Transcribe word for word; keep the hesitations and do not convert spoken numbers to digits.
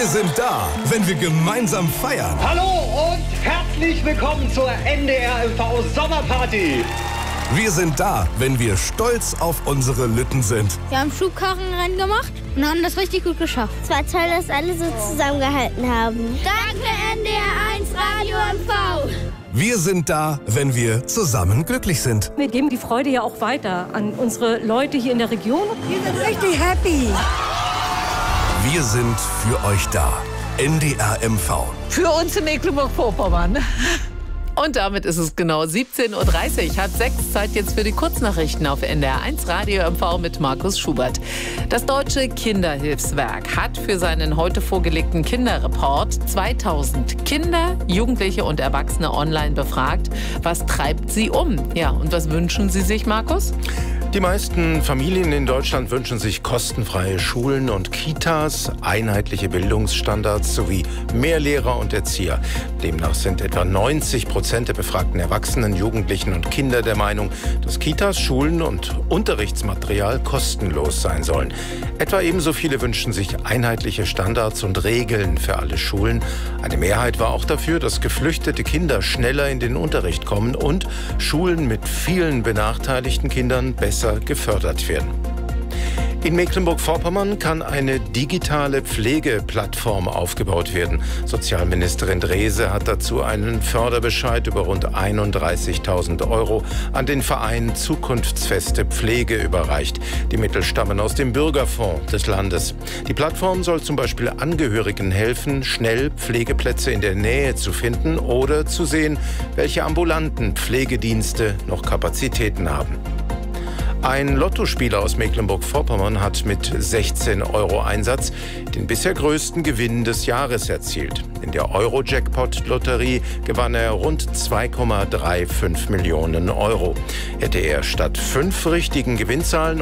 Wir sind da, wenn wir gemeinsam feiern. Hallo und herzlich willkommen zur N D R M V Sommerparty. Wir sind da, wenn wir stolz auf unsere Lütten sind. Wir haben Schubkarrenrennen gemacht und haben das richtig gut geschafft. Es war toll, dass alle so zusammengehalten haben. Danke N D R eins Radio M V. Wir sind da, wenn wir zusammen glücklich sind. Wir geben die Freude ja auch weiter an unsere Leute hier in der Region. Wir sind richtig happy. Wir sind für euch da. N D R M V. Für uns in Mecklenburg-Vorpommern. Und damit ist es genau siebzehn Uhr dreißig. Hat sechs Zeit jetzt für die Kurznachrichten auf N D R eins Radio M V mit Markus Schubert. Das Deutsche Kinderhilfswerk hat für seinen heute vorgelegten Kinderreport zweitausend Kinder, Jugendliche und Erwachsene online befragt. Was treibt sie um? Ja, und was wünschen Sie sich, Markus? Die meisten Familien in Deutschland wünschen sich kostenfreie Schulen und Kitas, einheitliche Bildungsstandards sowie mehr Lehrer und Erzieher. Demnach sind etwa neunzig Prozent der befragten Erwachsenen, Jugendlichen und Kinder der Meinung, dass Kitas, Schulen und Unterrichtsmaterial kostenlos sein sollen. Etwa ebenso viele wünschen sich einheitliche Standards und Regeln für alle Schulen. Eine Mehrheit war auch dafür, dass geflüchtete Kinder schneller in den Unterricht kommen und Schulen mit vielen benachteiligten Kindern besser gefördert werden. In Mecklenburg-Vorpommern kann eine digitale Pflegeplattform aufgebaut werden. Sozialministerin Drese hat dazu einen Förderbescheid über rund einunddreißigtausend Euro an den Verein Zukunftsfeste Pflege überreicht. Die Mittel stammen aus dem Bürgerfonds des Landes. Die Plattform soll zum Beispiel Angehörigen helfen, schnell Pflegeplätze in der Nähe zu finden oder zu sehen, welche ambulanten Pflegedienste noch Kapazitäten haben. Ein Lottospieler aus Mecklenburg-Vorpommern hat mit sechzehn Euro Einsatz den bisher größten Gewinn des Jahres erzielt. In der Euro-Jackpot-Lotterie gewann er rund zwei Komma fünfunddreißig Millionen Euro. Hätte er statt fünf richtigen Gewinnzahlen